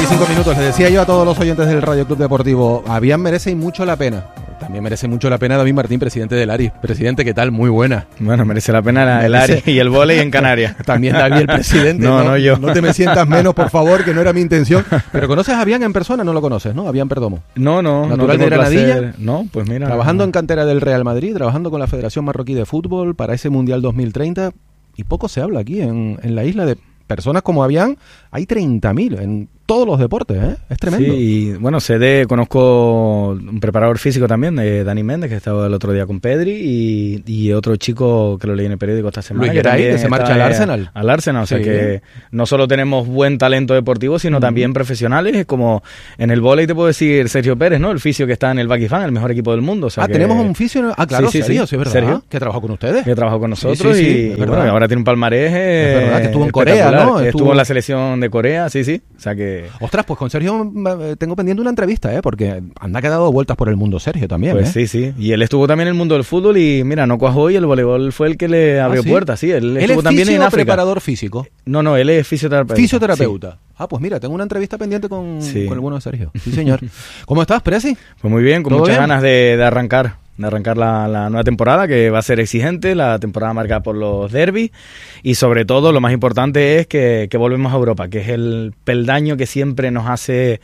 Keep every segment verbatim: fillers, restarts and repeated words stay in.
veinticinco minutos. Le decía yo a todos los oyentes del Radio Club Deportivo, Avian merece mucho la pena. También merece mucho la pena David Martín, presidente del Aris. Presidente, ¿qué tal? Muy buena. Bueno, merece la pena la, el Aris y el vóley en Canarias. También David, el presidente. no, no, no yo. No te me sientas menos, por favor, que no era mi intención. Pero ¿conoces a Avian en persona? No lo conoces, ¿no? Avian Perdomo. No, no. Natural no de Granadilla. No, pues mira. Trabajando no. en cantera del Real Madrid, trabajando con la Federación Marroquí de Fútbol para ese Mundial dos mil treinta. Y poco se habla aquí en, en la isla de personas como Avian. Hay treinta mil en todos los deportes, ¿eh? Es tremendo. Sí, y bueno, sé de, conozco un preparador físico también, eh, Dani Méndez, que estaba el otro día con Pedri, y, y otro chico que lo leí en el periódico esta semana. Luis Geray, que, que se marcha al Arsenal. Al Arsenal, o sea sí. que no solo tenemos buen talento deportivo, sino mm. también profesionales, como en el vóley te puedo decir Sergio Pérez, ¿no? El fisio que está en el Bakifán, el mejor equipo del mundo. O sea ah, que... tenemos un fisio. Ah, claro, sí, sí, Sergio, sí, sí, es verdad. Sergio. Que trabajó con ustedes. Que trabajó con nosotros sí, sí, sí, y, y bueno, ahora tiene un palmarés. Eh, es verdad, que estuvo en Corea, ¿no? Estuvo... estuvo en la selección de Corea, sí, sí. O sea que... Ostras, pues con Sergio tengo pendiente una entrevista, ¿eh? Porque anda que ha dado vueltas por el mundo Sergio también, pues ¿eh? sí, sí. Y él estuvo también en el mundo del fútbol y mira, no cuajó y el voleibol fue el que le abrió ¿Ah, sí? puertas, sí. Él, ¿Él estuvo es también en África. preparador físico? No, no, él es fisioterapeuta. Fisioterapeuta. Sí. Ah, pues mira, tengo una entrevista pendiente con, sí. con el bueno de Sergio. Sí, señor. ¿Cómo estás, Presi? Pues muy bien, con muchas bien? ganas de, de arrancar. de arrancar la, la nueva temporada, que va a ser exigente, la temporada marcada por los derbis, y sobre todo lo más importante es que, que volvemos a Europa, que es el peldaño que siempre nos hace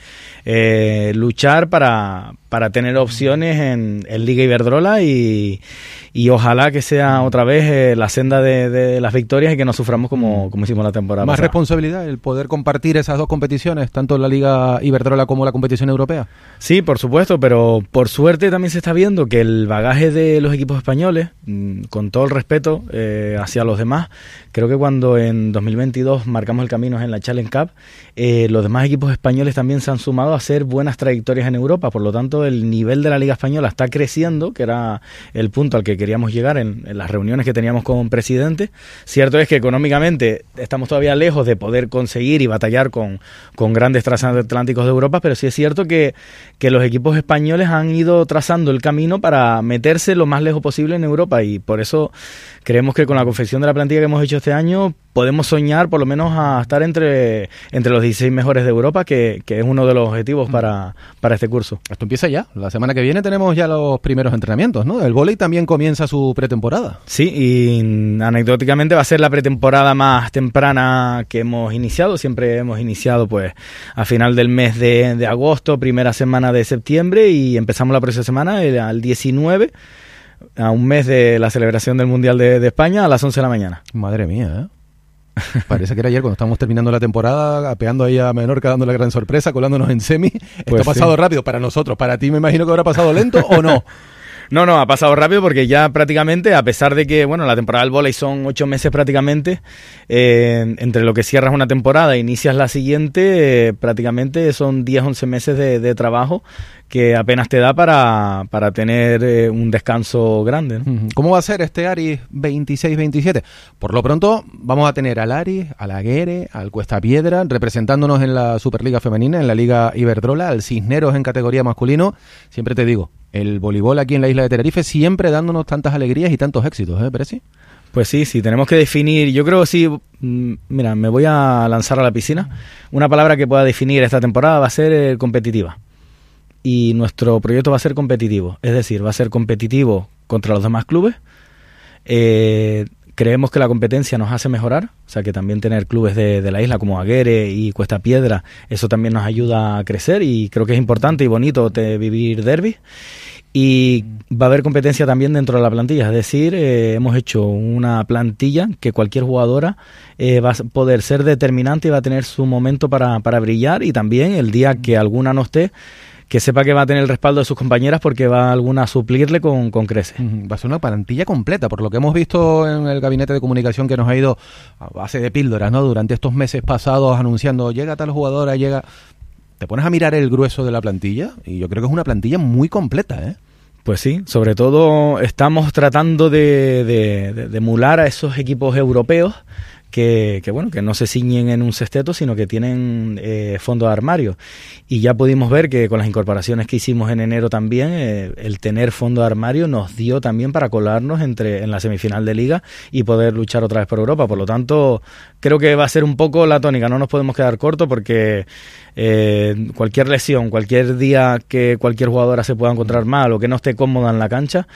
eh, luchar para, para tener opciones en, en Liga Iberdrola y, y ojalá que sea otra vez eh, la senda de, de las victorias y que no suframos como, como hicimos la temporada Más pasada. responsabilidad el poder compartir esas dos competiciones, tanto la Liga Iberdrola como la competición europea. Sí, por supuesto, pero por suerte también se está viendo que el bagaje de los equipos españoles, con todo el respeto eh, hacia los demás, creo que cuando en dos mil veintidós marcamos el camino en la Challenge Cup, eh, los demás equipos españoles también se han sumado a hacer buenas trayectorias en Europa, por lo tanto el nivel de la Liga Española está creciendo, que era el punto al que queríamos llegar en, en las reuniones que teníamos con presidente. Cierto es que económicamente estamos todavía lejos de poder conseguir y batallar con, con grandes transatlánticos de Europa, pero sí es cierto que, que los equipos españoles han ido trazando el camino para meterse lo más lejos posible en Europa, y por eso creemos que con la confección de la plantilla que hemos hecho este año podemos soñar por lo menos a estar entre, entre los dieciséis mejores de Europa, que, que es uno de los objetivos para, para este curso. Esto empieza ya, la semana que viene tenemos ya los primeros entrenamientos, ¿no? El vóley también comienza su pretemporada. Sí, y anecdóticamente va a ser la pretemporada más temprana que hemos iniciado. Siempre hemos iniciado pues a final del mes de, de agosto, primera semana de septiembre, y empezamos la próxima semana el, al diecinueve, a un mes de la celebración del Mundial de, de España, a las once de la mañana. Madre mía, ¿eh? Parece que era ayer cuando estábamos terminando la temporada, apeando ahí a Menorca, dando la gran sorpresa, colándonos en semi. Esto pues ha pasado sí. rápido para nosotros. Para ti me imagino que habrá pasado lento, ¿o no? No, no, ha pasado rápido porque ya prácticamente, a pesar de que, bueno, la temporada del vóley son ocho meses prácticamente, eh, entre lo que cierras una temporada e inicias la siguiente, eh, prácticamente son diez, once meses de, de trabajo que apenas te da para, para tener eh, un descanso grande, ¿no? ¿Cómo va a ser este Aris veintiséis veintisiete? Por lo pronto vamos a tener al Aris, al Aguere, al Cuesta Piedra, representándonos en la Superliga Femenina, en la Liga Iberdrola, al Cisneros en categoría masculino. Siempre te digo, el voleibol aquí en la isla de Tenerife siempre dándonos tantas alegrías y tantos éxitos, ¿eh, Presi? Pues sí, sí, tenemos que definir, yo creo que sí, mira, me voy a lanzar a la piscina. Una palabra que pueda definir esta temporada va a ser eh, competitiva. Y nuestro proyecto va a ser competitivo, es decir, va a ser competitivo contra los demás clubes. Eh, creemos que la competencia nos hace mejorar, o sea que también tener clubes de, de la isla como Aguere y Cuesta Piedra, eso también nos ayuda a crecer, y creo que es importante y bonito de vivir derbis. Y va a haber competencia también dentro de la plantilla, es decir, eh, hemos hecho una plantilla que cualquier jugadora eh, va a poder ser determinante y va a tener su momento para, para brillar, y también el día que alguna no esté, que sepa que va a tener el respaldo de sus compañeras porque va alguna a suplirle con, con creces. Va a ser una plantilla completa, por lo que hemos visto en el gabinete de comunicación que nos ha ido a base de píldoras, ¿no? Durante estos meses pasados anunciando, llega tal jugadora, llega... Te pones a mirar el grueso de la plantilla y yo creo que es una plantilla muy completa, ¿eh? Pues sí, sobre todo estamos tratando de, de, de, de emular a esos equipos europeos que, que bueno, que no se ciñen en un sexteto, sino que tienen eh, fondo de armario. Y ya pudimos ver que con las incorporaciones que hicimos en enero también, eh, el tener fondo de armario nos dio también para colarnos entre en la semifinal de Liga y poder luchar otra vez por Europa. Por lo tanto, creo que va a ser un poco la tónica, no nos podemos quedar cortos porque eh, cualquier lesión, cualquier día que cualquier jugadora se pueda encontrar mal o que no esté cómoda en la cancha,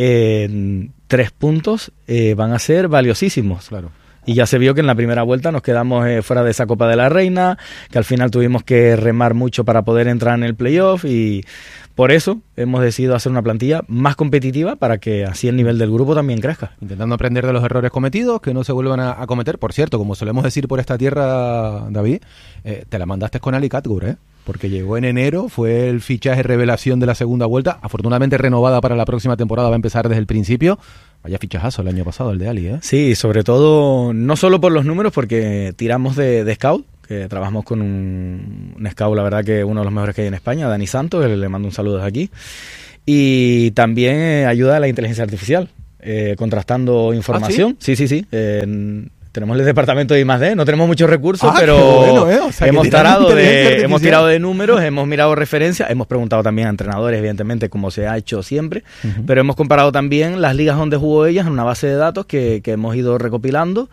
eh, tres puntos eh, van a ser valiosísimos. Claro. Y ya se vio que en la primera vuelta nos quedamos eh, fuera de esa Copa de la Reina, que al final tuvimos que remar mucho para poder entrar en el playoff y por eso hemos decidido hacer una plantilla más competitiva para que así el nivel del grupo también crezca. Intentando aprender de los errores cometidos, que no se vuelvan a, a cometer. Por cierto, como solemos decir por esta tierra, David, eh, te la mandaste con Ali Catgur, ¿eh? Porque llegó en enero, fue el fichaje revelación de la segunda vuelta, afortunadamente renovada para la próxima temporada, va a empezar desde el principio. Vaya fichajazo el año pasado, el de Ali, ¿eh? Sí, sobre todo, no solo por los números, porque tiramos de, de scout, que trabajamos con un, un scout, la verdad que uno de los mejores que hay en España, Dani Santos, le, le mando un saludo desde aquí, y también eh, ayuda a la inteligencia artificial, eh, contrastando información. ¿Ah, sí? Sí, sí, sí. Eh, tenemos el departamento de I más D, no tenemos muchos recursos, ah, pero bueno, ¿eh? O sea, hemos, tarado de, hemos tirado de de números, hemos mirado referencias, hemos preguntado también a entrenadores, evidentemente, como se ha hecho siempre, uh-huh. pero hemos comparado también las ligas donde jugó ellas en una base de datos que, que hemos ido recopilando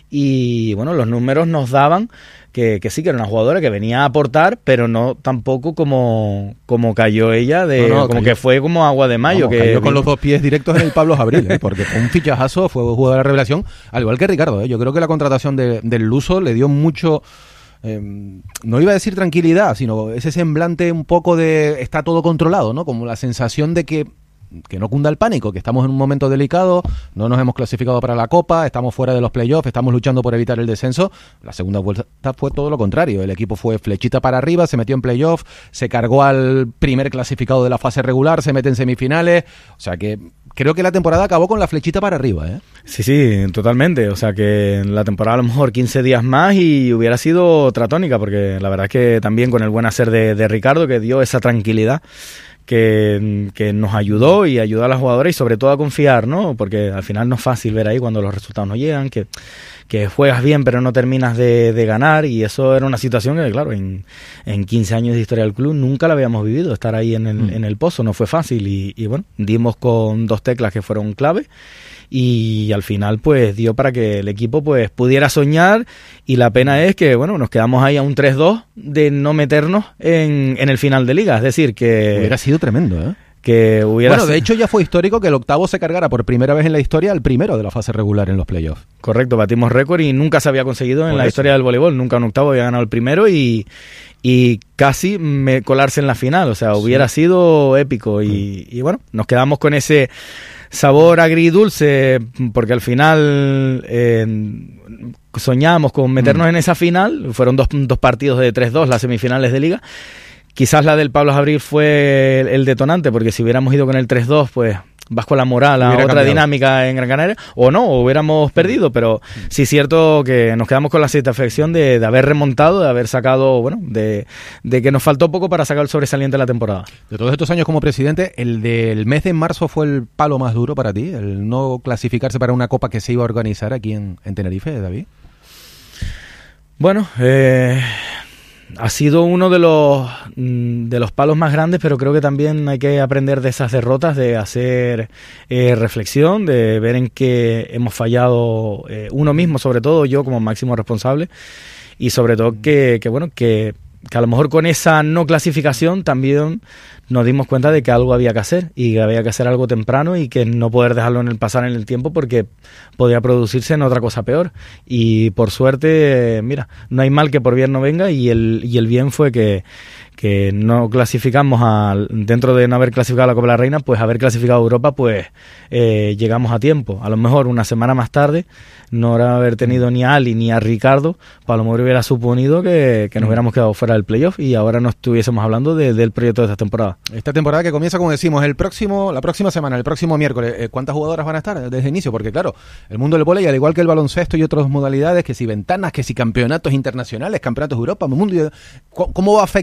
y bueno, los números nos daban que, que sí, que era una jugadora que venía a aportar, pero no tampoco como, como cayó ella, de no, no, como cayó, que fue como agua de mayo. Vamos, que cayó con los dos pies directos en el Pablo Jabril, ¿eh? Porque fue un fichajazo, fue un jugador de revelación, al igual que Ricardo, ¿eh? Yo creo que la contratación de, del Luso le dio mucho... Eh, no iba a decir tranquilidad, sino ese semblante un poco de está todo controlado, ¿no? Como la sensación de que que no cunda el pánico, que estamos en un momento delicado, no nos hemos clasificado para la Copa, estamos fuera de los playoffs, estamos luchando por evitar el descenso. La segunda vuelta fue todo lo contrario, el equipo fue flechita para arriba, se metió en playoffs, se cargó al primer clasificado de la fase regular, se mete en semifinales, o sea que creo que la temporada acabó con la flechita para arriba, ¿eh? Sí, sí, totalmente, o sea que la temporada a lo mejor quince días más y hubiera sido otra tónica, porque la verdad es que también con el buen hacer de, de Ricardo, que dio esa tranquilidad Que, que nos ayudó y ayudó a las jugadoras y sobre todo a confiar, ¿no? Porque al final no es fácil ver ahí cuando los resultados no llegan, que, que juegas bien pero no terminas de, de ganar y eso era una situación que, claro, en, en quince años de historia del club nunca la habíamos vivido, estar ahí en el, mm. en el pozo, no fue fácil y, y bueno, dimos con dos teclas que fueron clave y al final pues dio para que el equipo pues pudiera soñar y la pena es que bueno nos quedamos ahí a un tres dos de no meternos en, en el final de liga, es decir que hubiera sido tremendo, ¿eh? Que hubiera bueno, de sido... hecho ya fue histórico que el octavo se cargara por primera vez en la historia al primero de la fase regular en los playoffs. Correcto, batimos récord y nunca se había conseguido en por la eso. historia del voleibol, nunca un octavo había ganado el primero y y casi me colarse en la final, o sea, hubiera sí. sido épico y, y bueno, nos quedamos con ese sabor agridulce porque al final eh, soñamos con meternos mm. en esa final, fueron dos, dos partidos de tres dos las semifinales de liga, quizás la del Pablo Jabril fue el, el detonante porque si hubiéramos ido con el tres dos pues vas con la moral a otra cambiado. dinámica en Gran Canaria, o no, o hubiéramos perdido, pero sí es cierto que nos quedamos con la satisfacción de, de haber remontado, de haber sacado, bueno, de, de que nos faltó poco para sacar el sobresaliente de la temporada. De todos estos años como presidente, ¿el del mes de marzo fue el palo más duro para ti? ¿El no clasificarse para una copa que se iba a organizar aquí en, en Tenerife, David? Bueno, eh... ha sido uno de los de los palos más grandes, pero creo que también hay que aprender de esas derrotas, de hacer eh, reflexión, de ver en qué hemos fallado eh, uno mismo, sobre todo yo como máximo responsable, y sobre todo que, que bueno, que, que a lo mejor con esa no clasificación también nos dimos cuenta de que algo había que hacer y que había que hacer algo temprano y que no poder dejarlo en el pasar en el tiempo porque podía producirse en otra cosa peor. Y por suerte, mira, no hay mal que por bien no venga y el, y el bien fue que, que no clasificamos a, dentro de no haber clasificado a la Copa de la Reina, pues haber clasificado a Europa, pues eh, llegamos a tiempo. A lo mejor una semana más tarde, no haber tenido ni a Ali ni a Ricardo, pues a lo mejor hubiera suponido que, que nos hubiéramos quedado fuera del playoff y ahora no estuviésemos hablando de, del proyecto de esta temporada. Esta temporada que comienza, como decimos, el próximo, la próxima semana, el próximo miércoles. ¿Cuántas jugadoras van a estar desde el inicio? Porque claro, el mundo del vóley, al igual que el baloncesto y otras modalidades, que si ventanas, que si campeonatos internacionales, campeonatos de Europa, mundo, ¿cómo va a afectar eso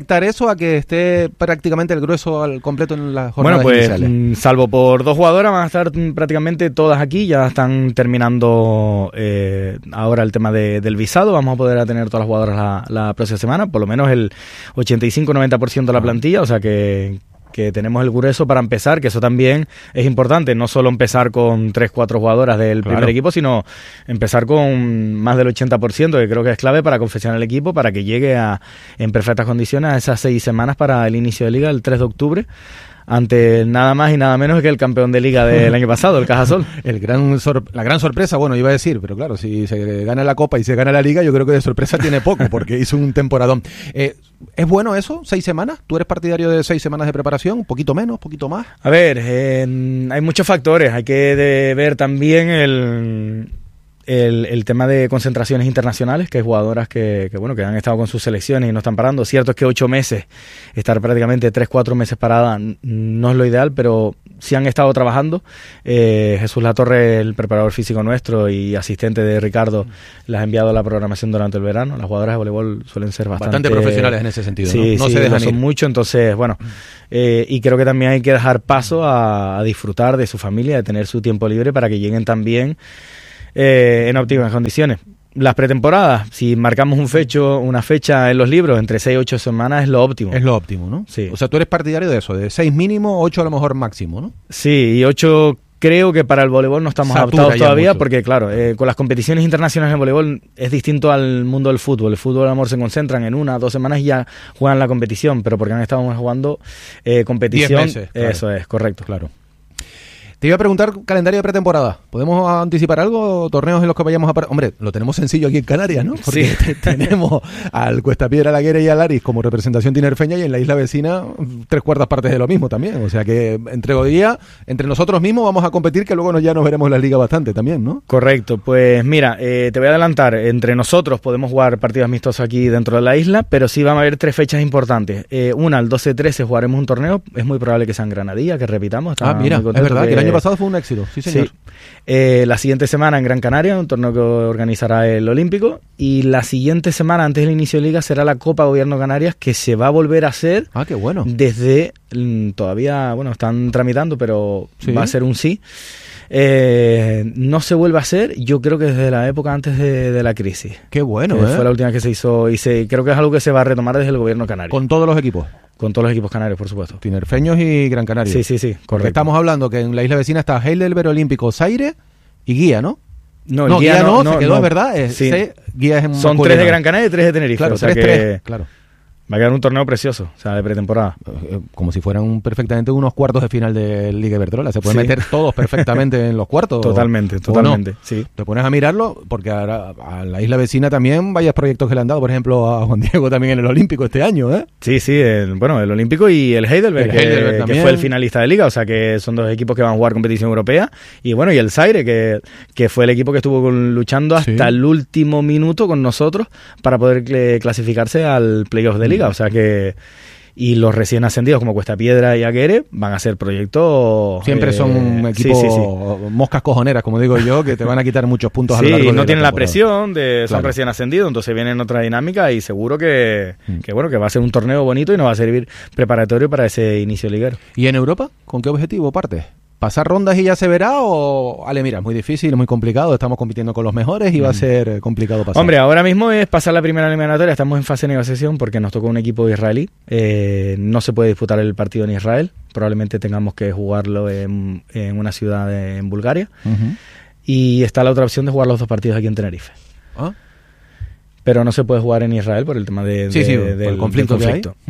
eso a que esté prácticamente el grueso al completo en las jornadas bueno, pues, iniciales? Salvo por dos jugadoras, van a estar prácticamente todas aquí. Ya están terminando eh, ahora el tema de, del visado. Vamos a poder tener todas las jugadoras la, la próxima semana, por lo menos el ochenta y cinco noventa por ciento de la plantilla, o sea que... que tenemos el grueso para empezar, que eso también es importante, no solo empezar con tres cuatro jugadoras del claro. primer equipo, sino empezar con más del ochenta por ciento, que creo que es clave para confeccionar el equipo, para que llegue a, en perfectas condiciones a esas seis semanas para el inicio de liga, el tres de octubre, ante nada más y nada menos que el campeón de liga del año pasado, el Cajasol. El gran sor- la gran sorpresa, bueno, iba a decir, pero claro, si se gana la Copa y se gana la Liga, yo creo que de sorpresa tiene poco, porque hizo un temporadón. Eh, ¿Es bueno eso? ¿Seis semanas? ¿Tú eres partidario de seis semanas de preparación? ¿Un poquito menos? ¿Un poquito más? A ver, eh, hay muchos factores. Hay que de ver también el... El, el tema de concentraciones internacionales, que hay jugadoras que, que, bueno, que han estado con sus selecciones y no están parando. Cierto es que ocho meses, estar prácticamente tres, cuatro meses parada no es lo ideal, pero sí han estado trabajando. Eh, Jesús Latorre, el preparador físico nuestro y asistente de Ricardo, las ha enviado a la programación durante el verano. Las jugadoras de voleibol suelen ser bastante... Bastante profesionales en ese sentido, sí, ¿no? No sí, se dejan son ir. mucho, entonces, bueno, eh, y creo que también hay que dejar paso a, a disfrutar de su familia, de tener su tiempo libre para que lleguen también Eh, en óptimas condiciones. Las pretemporadas, si marcamos un fecho, una fecha en los libros, entre seis y ocho semanas es lo óptimo. Es lo óptimo, ¿no? Sí. O sea, tú eres partidario de eso, de seis mínimo, ocho a lo mejor máximo, ¿no? Sí, y ocho creo que para el voleibol no estamos Satura adaptados ya todavía, mucho. porque claro, eh, con las competiciones internacionales en voleibol es distinto al mundo del fútbol. El fútbol, amor, se concentran en una, dos semanas y ya juegan la competición, pero porque han estado jugando eh, competición. Diez meses, claro. Eso es, correcto. Claro. Te iba a preguntar calendario de pretemporada. ¿Podemos anticipar algo? ¿Torneos en los que vayamos a... par- Hombre, lo tenemos sencillo aquí en Canarias, ¿no? Porque Sí. te- tenemos al Cuestapiedra, Laguera y al Aris como representación tinerfeña y en la isla vecina tres cuartas partes de lo mismo también. O sea que entre hoy día, entre nosotros mismos vamos a competir, que luego nos, ya nos veremos en la liga bastante también, ¿no? Correcto, pues mira, eh, te voy a adelantar, entre nosotros podemos jugar partidos amistosos aquí dentro de la isla, pero sí van a haber tres fechas importantes. Eh, una, el doce trece jugaremos un torneo, es muy probable que sea en Granadilla, que repitamos. Ah, mira, es verdad, que el año pasado fue un éxito, sí señor. Sí. Eh, la siguiente semana en Gran Canaria, un torneo que organizará el Olímpico, y la siguiente semana, antes del inicio de liga, será la Copa Gobierno Canarias, que se va a volver a hacer Ah, qué bueno. desde, mm, todavía, bueno, están tramitando, pero ¿Sí? va a ser un sí. Eh, no se vuelve a hacer, yo creo que desde la época antes de, de la crisis. Qué bueno, que ¿eh? Fue la última que se hizo y se, creo que es algo que se va a retomar desde el gobierno canario. Con, Con todos los equipos, todos los equipos canarios, por supuesto. tinerfeños y Gran Canaria. Sí, sí, sí, Porque correcto. estamos hablando que en la isla vecina está Heidelberg, Olímpico, Zaire y Guía, ¿no? No, No, el Guía no, se no, quedó, no. es verdad. Es, Sí. se- Guía es en Son masculino. tres de Gran Canaria y tres de Tenerife. Claro, o sea tres, que tres, claro. va a quedar un torneo precioso, o sea, de pretemporada. Eh, Como si fueran perfectamente unos cuartos de final de Liga Iberdrola. Se pueden Sí. meter todos perfectamente en los cuartos. Totalmente, ¿o totalmente, no? sí. Te pones a mirarlo, porque ahora a la isla vecina también varios proyectos que le han dado, por ejemplo, a Juan Diego también en el Olímpico este año, ¿eh? Sí, sí, el, bueno, el Olímpico y el Heidelberg, El que, Heidelberg que también. fue el finalista de liga, o sea que son dos equipos que van a jugar competición europea, y bueno, y el Zaire, que, que fue el equipo que estuvo con- luchando hasta Sí. el último minuto con nosotros para poder cl- clasificarse al playoff de liga, o sea que... Y los recién ascendidos como Cuestapiedra y Aguere van a ser proyectos... Siempre eh, son sí, equipos sí, sí. moscas cojoneras, como digo yo, que te van a quitar muchos puntos a lo Sí, largo de no tienen la temporada. presión de son Claro. recién ascendidos, entonces vienen en otra dinámica y seguro que, Mm. que bueno que va a ser un torneo bonito y nos va a servir preparatorio para ese inicio liguero. ¿Y en Europa? ¿Con qué objetivo partes? ¿Pasar rondas y ya se verá? O, ale, mira, es muy difícil, es muy complicado, estamos compitiendo con los mejores y va a ser eh, complicado pasar. Hombre, ahora mismo es pasar la primera eliminatoria, estamos en fase de negociación porque nos tocó un equipo israelí, eh, no se puede disputar el partido en Israel, probablemente tengamos que jugarlo en, en una ciudad de- en Bulgaria, Ujú. y está la otra opción de jugar los dos partidos aquí en Tenerife. Ah, Pero no se puede jugar en Israel por el tema de, Sí, de- sí, por del, el conflicto del que hay. conflicto. Mm.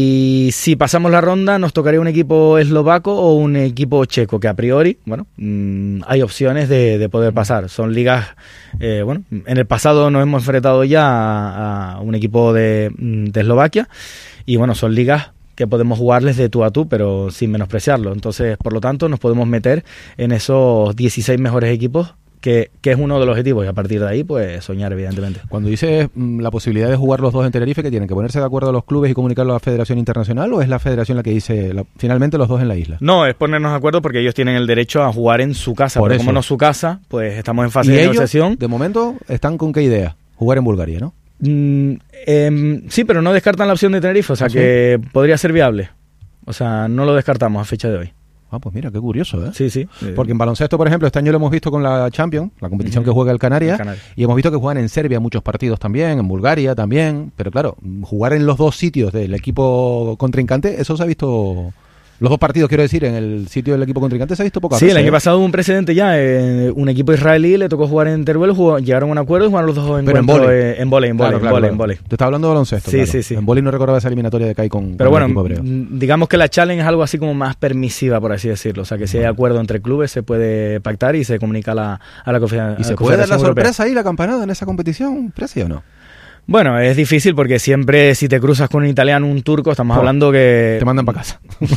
Y si pasamos la ronda, nos tocaría un equipo eslovaco o un equipo checo, que a priori, bueno, mm, hay opciones de, de poder pasar. Son ligas, eh, bueno, en el pasado nos hemos enfrentado ya a, a un equipo de, mm, de Eslovaquia, y bueno, son ligas que podemos jugarles de tú a tú, pero sin menospreciarlo. Entonces, por lo tanto, nos podemos meter en esos dieciséis mejores equipos, que, que es uno de los objetivos, y a partir de ahí, pues, soñar, evidentemente. cuando dices mm, la posibilidad de jugar los dos en Tenerife, ¿que tienen que ponerse de acuerdo los clubes y comunicarlo a la Federación Internacional o es la Federación la que dice la- finalmente los dos en la isla? No, es ponernos de acuerdo porque ellos tienen el derecho a jugar en su casa, Por pero eso. como no es su casa, pues estamos en fase Y de ellos, negociación. de momento, están con qué idea? Jugar en Bulgaria, ¿no? Mm, eh, sí, pero no descartan la opción de Tenerife, o sea, ¿Ah, que sí? podría ser viable. O sea, no lo descartamos a fecha de hoy. Ah, pues mira, qué curioso, ¿eh? Sí, sí. Porque en baloncesto, por ejemplo, este año lo hemos visto con la Champions, la competición uh-huh. que juega el Canarias, el Canarias, y hemos visto que juegan en Serbia muchos partidos también, en Bulgaria también, pero claro, jugar en los dos sitios del equipo contrincante, eso se ha visto... Los dos partidos, quiero decir, en el sitio del equipo contrincante se ha visto pocas sí, veces. Sí, el año pasado hubo un precedente ya. Eh, un equipo israelí le tocó jugar en Teruel, jugó, llegaron a un acuerdo y jugaron los dos Pero encuentros en vóley. Eh, en vóley, en vóley, claro, en claro, vóley, claro. en vóley. Te estaba hablando de baloncesto, Sí, claro. sí, sí. En vóley no recordaba esa eliminatoria de C A I con, Pero con bueno, el equipo hebreo. digamos que la challenge es algo así como más permisiva, por así decirlo. O sea, que si hay acuerdo entre clubes se puede pactar y se comunica a la, a la Confederación ¿Y se puede dar la sorpresa ahí, la campanada en esa competición? ¿Precio o no? Bueno, es difícil porque siempre si te cruzas con un italiano, un turco, estamos oh, hablando que... Te mandan para casa.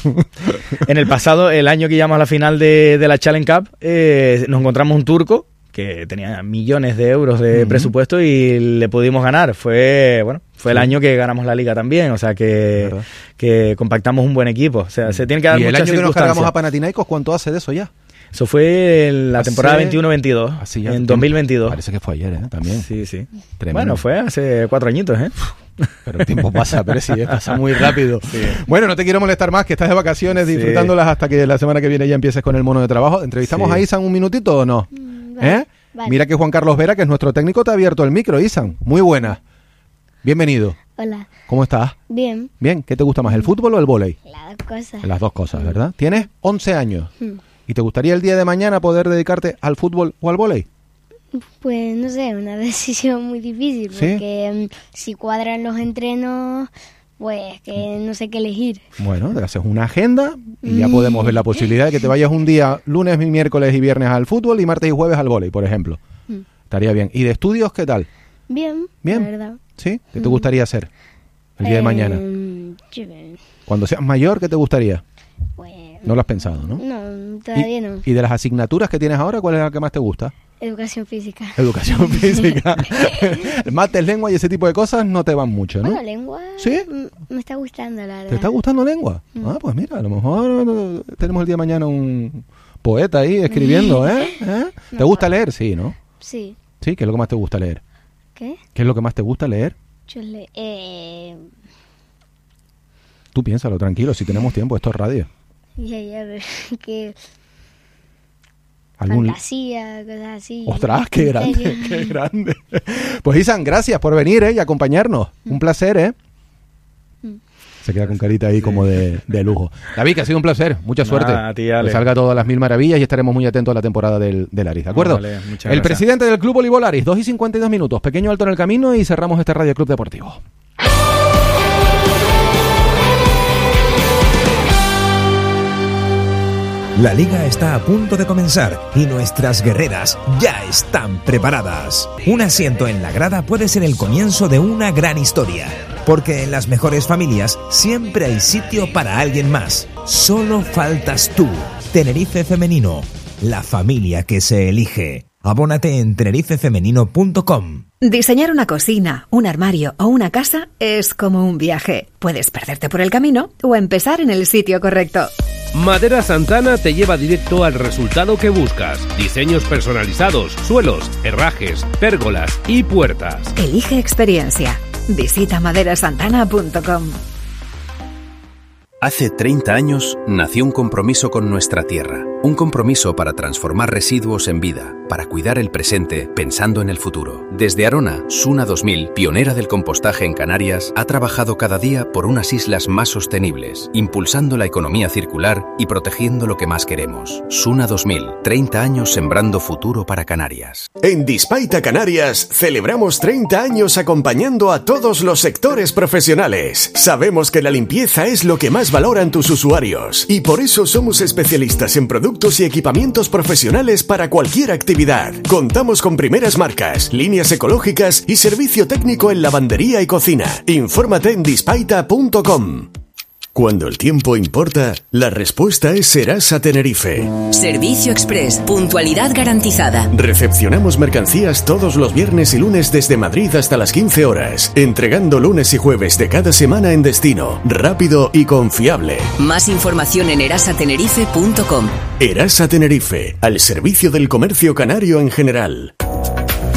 En el pasado, el año que llegamos a la final de, de la Challenge Cup, eh, nos encontramos un turco que tenía millones de euros de uh-huh. presupuesto y le pudimos ganar. Fue bueno, fue sí. el año que ganamos la liga también, o sea que, que compactamos un buen equipo. O sea, se tiene que dar muchas circunstancias. ¿Y el año que nos cargamos a Panathinaikos, cuánto hace de eso ya? Eso fue en la hace, temporada veintiuno veintidós, en dos mil veintidós. Parece que fue ayer, ¿eh? También. Sí, sí. Tremendo. Bueno, fue hace cuatro añitos, ¿eh? Pero el tiempo pasa, pero sí, pasa muy rápido. Sí. Bueno, no te quiero molestar más, que estás de vacaciones disfrutándolas sí. hasta que la semana que viene ya empieces con el mono de trabajo. ¿Entrevistamos sí. a Isan un minutito o no? Mm, vale, ¿Eh? Vale. Mira que Juan Carlos Vera, que es nuestro técnico, te ha abierto el micro, Isan. Muy buena. Bienvenido. Hola. ¿Cómo estás? Bien. Bien. ¿Qué te gusta más, el fútbol o el vóley? Las dos cosas. Las dos cosas, ¿verdad? Tienes once años. Hmm. ¿Y te gustaría el día de mañana poder dedicarte al fútbol o al vóley? Pues no sé, una decisión muy difícil, ¿Sí? porque um, si cuadran los entrenos, pues que no sé qué elegir. Bueno, te haces una agenda y ya podemos ver la posibilidad de que te vayas un día, lunes, miércoles y viernes al fútbol y martes y jueves al vóley, por ejemplo. Mm. Estaría bien. ¿Y de estudios qué tal? Bien, bien, la verdad. ¿Sí? ¿Qué te gustaría hacer el día eh, de mañana? Yo... Cuando seas mayor, ¿qué te gustaría? Pues... No lo has pensado, ¿no? No, todavía ¿Y, no. ¿Y de las asignaturas que tienes ahora, cuál es la que más te gusta? Educación física. Educación física. Mates, lengua y ese tipo de cosas no te van mucho, ¿no? Bueno, lengua ¿Sí? me está gustando, la verdad. ¿Te está gustando lengua? Mm. Ah, pues mira, a lo mejor tenemos el día de mañana un poeta ahí escribiendo, ¿eh? ¿Eh? ¿Te no, gusta leer? Sí, ¿no? Sí. ¿Sí? ¿Qué es lo que más te gusta leer? ¿Qué? ¿Qué es lo que más te gusta leer? Yo le... Eh... Tú piénsalo, tranquilo, si tenemos tiempo, esto es radio. Ya, ya, que... ¿Algún... fantasía, cosas así. ¡Ostras, qué grande, qué grande! Pues Isan, gracias por venir, ¿eh? Y acompañarnos. Mm. Un placer, ¿eh? Mm. Se queda con carita ahí como de, de lujo. David, que ha sido un placer. Mucha suerte. Nah, a ti, Ale. Que salga todas las mil maravillas y estaremos muy atentos a la temporada del, del Aris, ¿de acuerdo? Vale, muchas gracias. El presidente del Club Voleibol Aris, dos y cincuenta y dos minutos. Pequeño alto en el camino y cerramos este Radio Club Deportivo. La liga está a punto de comenzar y nuestras guerreras ya están preparadas. Un asiento en la grada puede ser el comienzo de una gran historia, porque en las mejores familias siempre hay sitio para alguien más. Solo faltas tú. Tenerife Femenino, la familia que se elige. Abónate en tenerife femenino punto com. Diseñar una cocina, un armario o una casa es como un viaje. Puedes perderte por el camino o empezar en el sitio correcto. Madera Santana te lleva directo al resultado que buscas. Diseños personalizados, suelos, herrajes, pérgolas y puertas. Elige experiencia. Visita madera santana punto com. Hace treinta años nació un compromiso con nuestra tierra, un compromiso para transformar residuos en vida, para cuidar el presente pensando en el futuro. Desde Arona, Suna dos mil, pionera del compostaje en Canarias, ha trabajado cada día por unas islas más sostenibles, impulsando la economía circular y protegiendo lo que más queremos. Suna dos mil, treinta años sembrando futuro para Canarias. En Dispaita Canarias celebramos treinta años acompañando a todos los sectores profesionales. Sabemos que la limpieza es lo que más valoran tus usuarios y por eso somos especialistas en productos y equipamientos profesionales para cualquier actividad. Contamos con primeras marcas, líneas ecológicas y servicio técnico en lavandería y cocina. Infórmate en dispaita punto com. Cuando el tiempo importa, la respuesta es Serasa Tenerife. Servicio Express, puntualidad garantizada. Recepcionamos mercancías todos los viernes y lunes desde Madrid hasta las quince horas, entregando lunes y jueves de cada semana en destino, rápido y confiable. Más información en erasa tenerife punto com. Erasa Tenerife, al servicio del comercio canario en general.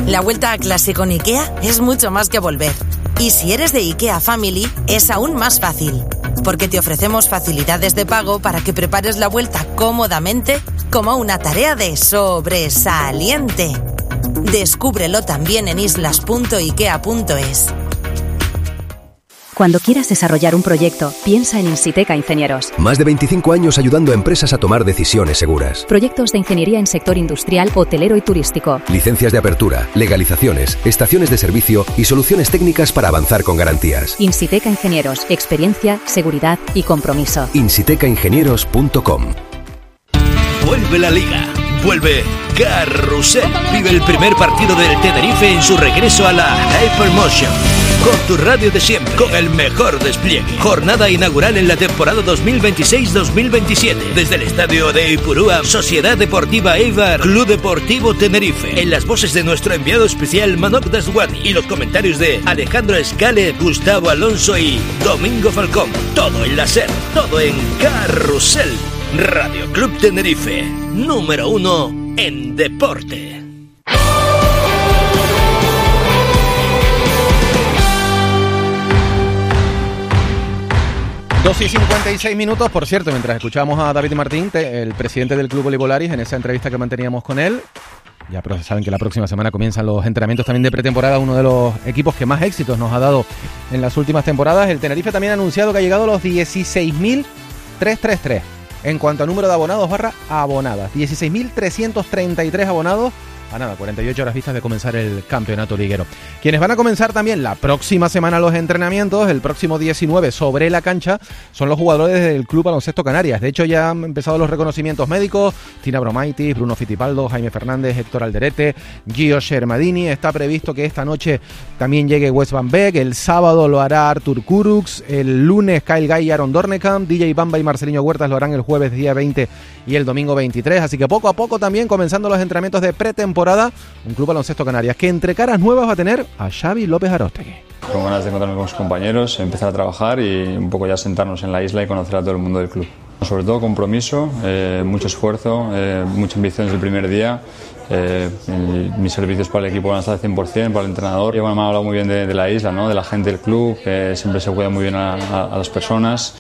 La vuelta a clase con IKEA es mucho más que volver. Y si eres de IKEA Family, es aún más fácil. Porque te ofrecemos facilidades de pago para que prepares la vuelta cómodamente como una tarea de sobresaliente. Descúbrelo también en islas punto ikea punto es. Cuando quieras desarrollar un proyecto, piensa en Insiteca Ingenieros. Más de veinticinco años ayudando a empresas a tomar decisiones seguras. Proyectos de ingeniería en sector industrial, hotelero y turístico. Licencias de apertura, legalizaciones, estaciones de servicio y soluciones técnicas para avanzar con garantías. Insiteca Ingenieros. Experiencia, seguridad y compromiso. insiteca ingenieros punto com. Vuelve la Liga. Vuelve Carrusel. Vive el primer partido del Tenerife en su regreso a la Hypermotion. Con tu radio de siempre, con el mejor despliegue. Jornada inaugural en la temporada dos mil veintiséis dos mil veintisiete. Desde el estadio de Ipurúa, Sociedad Deportiva Eibar, Club Deportivo Tenerife. En las voces de nuestro enviado especial Manok Daswani y los comentarios de Alejandro Escale, Gustavo Alonso y Domingo Falcón. Todo en la SER, todo en Carrusel. Radio Club Tenerife, número uno en deporte. dos y cincuenta y seis minutos, por cierto, mientras escuchábamos a David Martín, el presidente del Club Voleibol Aris, en esa entrevista que manteníamos con él. Ya saben que la próxima semana comienzan los entrenamientos también de pretemporada, uno de los equipos que más éxitos nos ha dado en las últimas temporadas. El Tenerife también ha anunciado que ha llegado a los dieciséis mil trescientos treinta y tres. En cuanto a número de abonados barra abonadas, dieciséis mil trescientos treinta y tres abonados a nada, cuarenta y ocho horas vistas de comenzar el campeonato liguero. Quienes van a comenzar también la próxima semana los entrenamientos, el próximo diecinueve sobre la cancha, son los jugadores del Club Baloncesto Canarias. De hecho, ya han empezado los reconocimientos médicos. Tina Bromaitis, Bruno Fittipaldo, Jaime Fernández, Héctor Alderete, Gio Shermadini. Está previsto que esta noche también llegue Wes Van Beek. El sábado lo hará Artur Kurux. El lunes Kyle Guy y Aaron Dornekamp. D J Bamba y Marcelinho Huertas lo harán el jueves día veinte y el domingo veintitrés. Así que poco a poco también comenzando los entrenamientos de pretemporada. Un Club Baloncesto Canarias que entre caras nuevas va a tener a Xavi López Aróstegui. Con ganas de encontrarme con mis compañeros, empezar a trabajar y un poco ya sentarnos en la isla y conocer a todo el mundo del club. Sobre todo compromiso, eh, mucho esfuerzo, eh, mucha ambición desde el primer día. Eh, mis servicios para el equipo van a estar al cien por ciento, para el entrenador. Y bueno, me ha hablado muy bien de, de la isla, ¿no? De la gente del club, que siempre se cuida muy bien a, a, a las personas.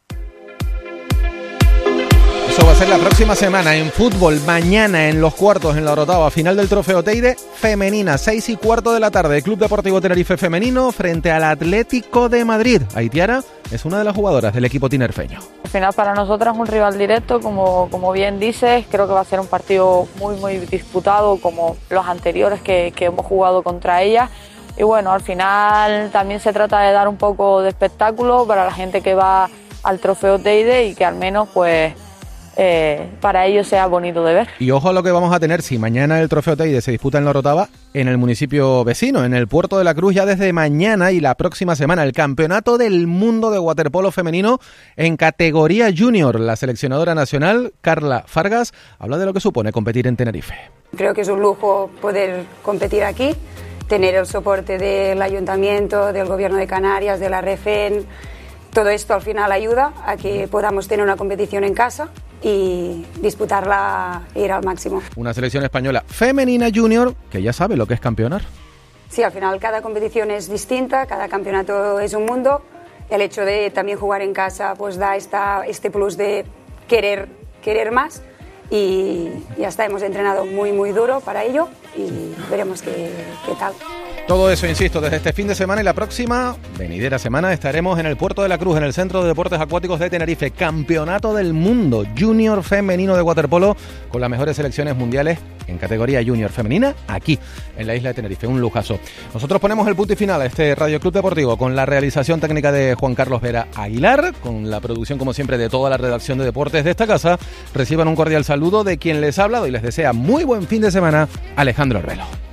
Eso va a ser la próxima semana en fútbol, mañana en los cuartos, en la Orotava, final del Trofeo Teide femenina, seis y cuarto de la tarde, el Club Deportivo Tenerife femenino frente al Atlético de Madrid. Aitiara es una de las jugadoras del equipo tinerfeño. Al final para nosotras es un rival directo, como, como bien dices, creo que va a ser un partido muy muy disputado como los anteriores que, que hemos jugado contra ellas. Y bueno, al final también se trata de dar un poco de espectáculo para la gente que va al Trofeo Teide y que al menos pues Eh, para ellos sea bonito de ver. Y ojo a lo que vamos a tener si mañana el Trofeo Teide se disputa en la Orotava, en el municipio vecino, en el Puerto de la Cruz, ya desde mañana y la próxima semana, el Campeonato del Mundo de Waterpolo Femenino en categoría junior. La seleccionadora nacional, Carla Fargas, habla de lo que supone competir en Tenerife. Creo que es un lujo poder competir aquí, tener el soporte del Ayuntamiento, del Gobierno de Canarias, de la REFEN. Todo esto al final ayuda a que podamos tener una competición en casa y disputarla e ir al máximo. Una selección española femenina junior que ya sabe lo que es campeonar. Sí, al final cada competición es distinta, cada campeonato es un mundo. El hecho de también jugar en casa pues da esta, este plus de querer, querer más y ya está, hemos entrenado muy muy duro para ello y veremos qué, qué tal. Todo eso, insisto, desde este fin de semana y la próxima venidera semana estaremos en el Puerto de la Cruz, en el Centro de Deportes Acuáticos de Tenerife. Campeonato del Mundo Junior Femenino de Waterpolo con las mejores selecciones mundiales en categoría Junior Femenina aquí en la isla de Tenerife. Un lujazo. Nosotros ponemos el punto y final a este Radio Club Deportivo con la realización técnica de Juan Carlos Vera Aguilar, con la producción como siempre de toda la redacción de deportes de esta casa. Reciban un cordial saludo de quien les ha hablado y les desea muy buen fin de semana, Alejandro Arbelo.